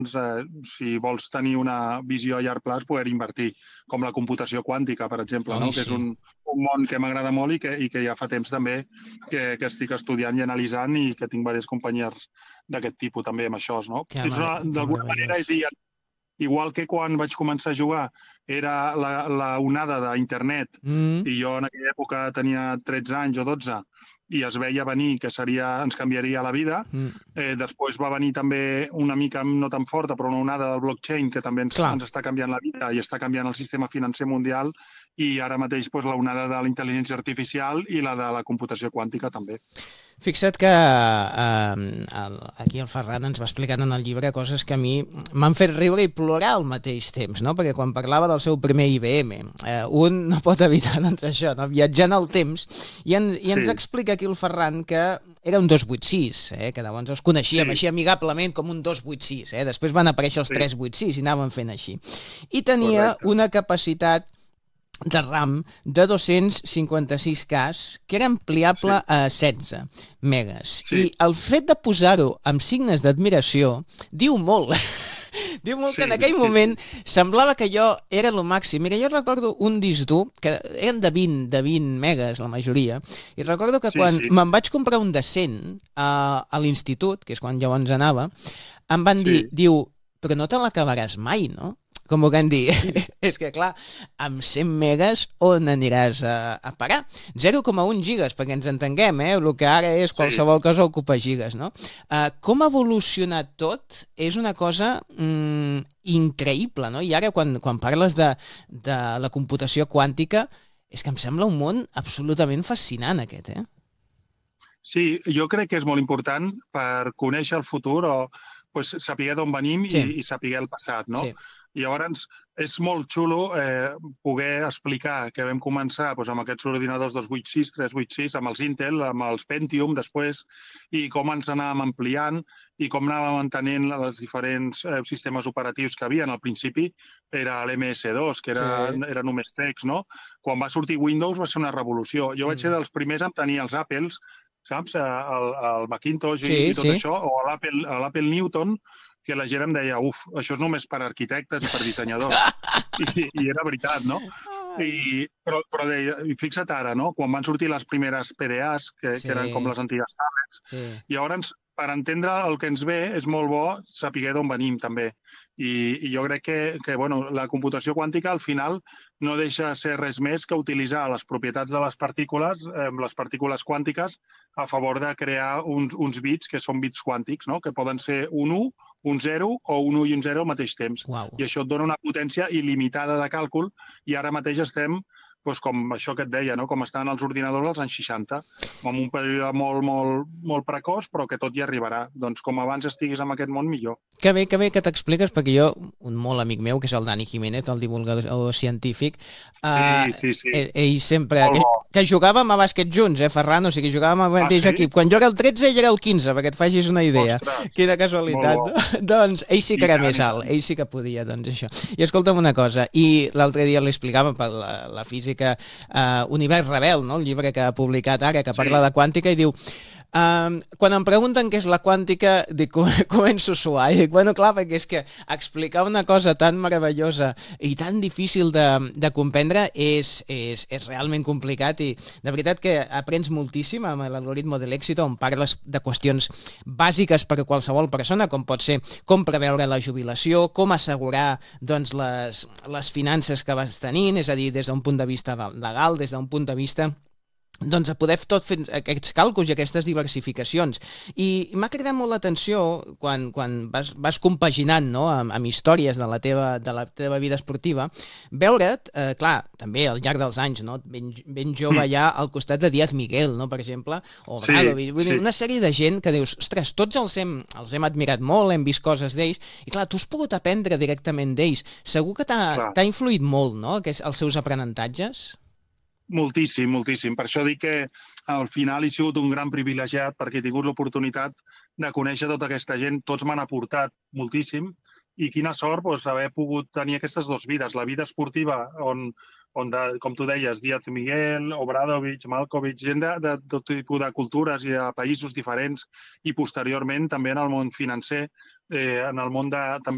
si vols tenir una visió a llarg plaç, poder invertir, com la computació quàntica, per exemple, que és un món que m'agrada molt i que ja fa temps també que estic estudiant i analitzant i que tinc diverses companyies d'aquest tipus també amb això. D'alguna manera és igual que quan vaig començar a jugar era la onada d'internet i jo en aquella època tenia 13 anys o 12 i es veia venir que ens canviaria la vida. Després va venir també una mica no tan forta, però una onada del blockchain que també ens està canviant la vida i està canviant el sistema financer mundial i ara mateix la onada de la intel·ligència artificial i la de la computació quàntica també. Fixa't que aquí el Ferran ens va explicant en el llibre coses que a mi m'han fet riure i plorar al mateix temps, no? Perquè quan parlava del seu primer IBM, un no pot evitar això, viatjar en el temps, i ens explica aquí el Ferran que era un 286, que llavors els coneixíem així amigablement com un 286, després van aparèixer els 386 i anaven fent així. I tenia una capacitat de RAM de 256K que era ampliable a 16 megas. I el fet de posar-ho amb signes d'admiració diu molt. Diu molt que en aquell moment semblava que allò era el màxim. Mira, jo recordo un disc dur, que eren de 20 megas la majoria, i recordo que quan me'n vaig comprar un de 100 a l'institut, que és quan llavors anava, em van dir, però no te l'acabaràs mai, no? Com ho can dir, és que clar, amb 100 megas on aniràs a parar? 0,1 gigas, perquè ens entenguem, el que ara és qualsevol cosa ocupa gigas, no? Com ha evolucionat tot és una cosa increïble, no? I ara quan parles de la computació quàntica, és que em sembla un món absolutament fascinant aquest, Sí, jo crec que és molt important per conèixer el futur o saber d'on venim i saber el passat, no? I llavors és molt xulo poder explicar que vam començar amb aquests ordinadors 286, 386, amb els Intel, amb els Pentium després, i com ens anàvem ampliant i com anàvem mantenint els diferents sistemes operatius que havia. Al principi era l'MS2, que era només text, no? Quan va sortir Windows va ser una revolució. Jo vaig ser dels primers a tenir els Apples, saps? El Macintosh i tot això, o l'Apple Newton, que la gent em deia, això és només per arquitectes i per dissenyadors. I era veritat, no? Però fixa't ara, no? Quan van sortir les primeres PDAs, que eren com les antigues tablets, llavors, per entendre el que ens ve, és molt bo saber d'on venim, també. I jo crec que la computació quàntica, al final, no deixa de ser res més que utilitzar les propietats de les partícules quàntiques, a favor de crear uns bits que són bits quàntics, no? Que poden ser un 1, un 0 o un 1 i un 0 al mateix temps. I això et dona una potència il·limitada de càlcul i ara mateix estem, com això que et deia, com estan els ordinadors als anys 60, amb un període molt precoç, però que tot hi arribarà. Doncs com abans estiguis en aquest món, millor. Que bé que t'expliques, perquè jo, un molt amic meu, que és el Dani Jiménez, el divulgador científic, ell sempre... Que jugàvem a bàsquet junts, Ferran? O sigui, jugàvem al mateix equip. Quan jo era el 13, ell era el 15, perquè et facis una idea. Quina casualitat. Doncs ell sí que era més alt, ell sí que podia, doncs això. I escolta'm una cosa, i l'altre dia l'explicava per la física Univers Rebel, el llibre que ha publicat ara, que parla de quàntica, i diu quan em pregunten què és la quàntica, dic, començo a suar, i dic, bueno, clar, perquè és que explicar una cosa tan meravellosa i tan difícil de comprendre és realment complicat, i de veritat que aprens moltíssim amb l'algoritmo de l'èxito, on parles de qüestions bàsiques per a qualsevol persona, com pot ser com preveure la jubilació, com assegurar les finances que vas tenint, és a dir, des d'un punt de vista legal, des d'un punt de vista a poder tot fer aquests càlculs i aquestes diversificacions. I m'ha cridat molt l'atenció quan vas compaginant amb històries de la teva vida esportiva, veure't, clar, també al llarg dels anys, ben jove ja al costat de Díaz Miguel, per exemple, o Bradovic, una sèrie de gent que dius, ostres, tots els hem admirat molt, hem vist coses d'ells, i clar, tu has pogut aprendre directament d'ells. Segur que t'ha influït molt, no?, els seus aprenentatges? Moltíssim, moltíssim. Per això dic que al final he sigut un gran privilegiat perquè he tingut l'oportunitat de conèixer tota aquesta gent. Tots m'han aportat moltíssim i quina sort haver pogut tenir aquestes dues vides. La vida esportiva on com tu deies, Díaz Miguel, Obradovic, Malkovich, gent de tot tipus de cultures i de països diferents i posteriorment també en el món financer, en el món també